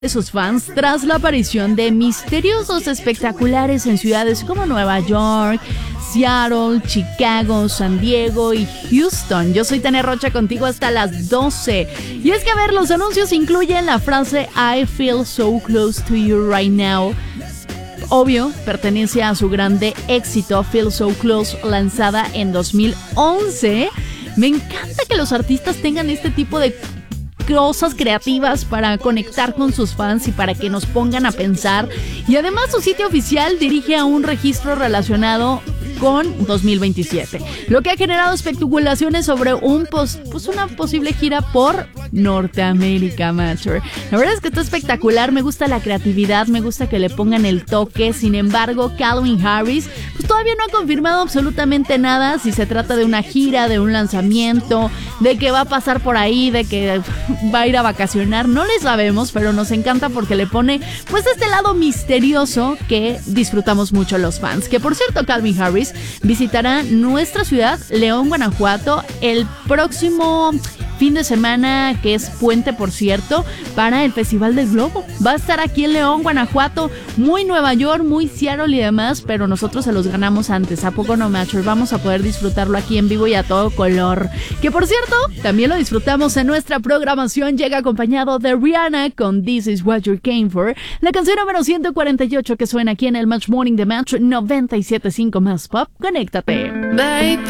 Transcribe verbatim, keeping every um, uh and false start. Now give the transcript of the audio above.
de sus fans tras la aparición de misteriosos espectaculares en ciudades como Nueva York, Seattle, Chicago, San Diego y Houston. Yo soy Tania Rocha, contigo hasta las doce. Y es que, a ver, los anuncios incluyen la frase I feel so close to you right now. Obvio, pertenece a su grande éxito Feel So Close, lanzada en dos mil once. Me encanta que los artistas tengan este tipo de cosas creativas para conectar con sus fans y para que nos pongan a pensar. Y además su sitio oficial dirige a un registro relacionado con dos mil veintisiete, lo que ha generado especulaciones sobre un pos, pues una posible gira por Norteamérica, Matter. La verdad es que está espectacular, me gusta la creatividad, me gusta que le pongan el toque. Sin embargo, Calvin Harris pues todavía no ha confirmado absolutamente nada, si se trata de una gira, de un lanzamiento, de que va a pasar por ahí, de que va a ir a vacacionar. No le sabemos, pero nos encanta porque le pone pues este lado misterioso que disfrutamos mucho los fans. Que por cierto, Calvin Harris visitará nuestra ciudad, León, Guanajuato, el próximo fin de semana, que es puente, por cierto, para el Festival del Globo. Va a estar aquí en León, Guanajuato, muy Nueva York, muy Seattle y demás, pero nosotros se los ganamos antes. ¿A poco no, Macho? Vamos a poder disfrutarlo aquí en vivo y a todo color. Que por cierto, también lo disfrutamos en nuestra programación. Llega acompañado de Rihanna con This Is What You Came For, la canción número ciento cuarenta y ocho que suena aquí en el Match Morning de Match noventa y siete punto cinco Más Pop. Conéctate. Baby,